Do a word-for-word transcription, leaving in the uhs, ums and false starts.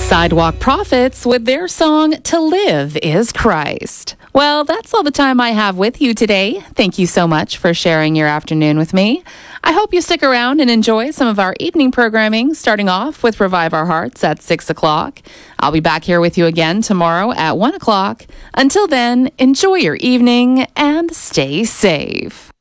Sidewalk Prophets with their song To Live is Christ. Well, that's all the time I have with you today. Thank you so much for sharing your afternoon with me. I hope you stick around and enjoy some of our evening programming, starting off with Revive Our Hearts at six o'clock. I'll be back here with you again tomorrow at one o'clock. Until then, enjoy your evening and stay safe.